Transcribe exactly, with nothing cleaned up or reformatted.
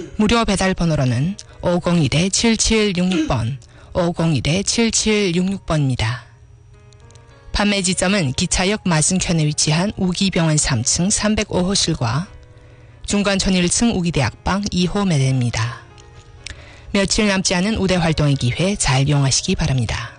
무료 배달 번호로는 오공일 칠칠육육 번, 오공일 칠칠육육 번입니다. 판매 지점은 기차역 맞은편에 위치한 우기병원 삼 층 삼백오 호실과 중关천 일 층 우기대학방 이 호 매대입니다. 며칠 남지 않은 우대 활동의 기회 잘 이용하시기 바랍니다.